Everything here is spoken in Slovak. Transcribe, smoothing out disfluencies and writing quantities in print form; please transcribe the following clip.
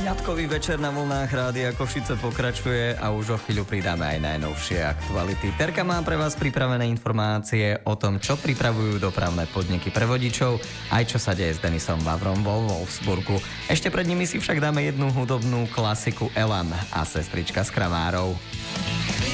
Piatkový večer na vlnách Rádia Košice pokračuje a už o chvíľu pridáme aj najnovšie aktuality. Terka má pre vás pripravené informácie o tom, čo pripravujú dopravné podniky pre vodičov, aj čo sa deje s Denisom Vavrom vo Wolfsburgu. Ešte pred nimi si však dáme jednu hudobnú klasiku Elan a Sestrička z Kramárov.